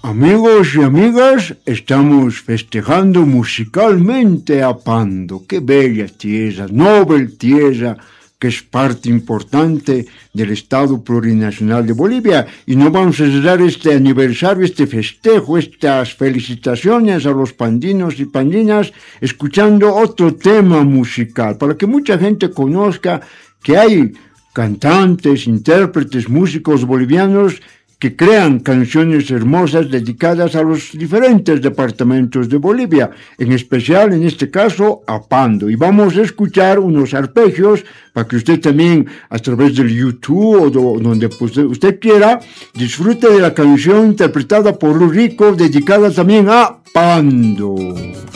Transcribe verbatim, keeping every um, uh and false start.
Amigos y amigas, estamos festejando musicalmente a Pando. Qué bella tierra, noble tierra, que es parte importante del Estado Plurinacional de Bolivia. Y no vamos a cerrar este aniversario, este festejo, estas felicitaciones a los pandinos y pandinas, escuchando otro tema musical, para que mucha gente conozca que hay cantantes, intérpretes, músicos bolivianos que crean canciones hermosas dedicadas a los diferentes departamentos de Bolivia, en especial, en este caso, a Pando. Y vamos a escuchar unos arpegios para que usted también, a través del YouTube o do, donde pues, usted quiera, disfrute de la canción interpretada por Lurico, dedicada también a Pando.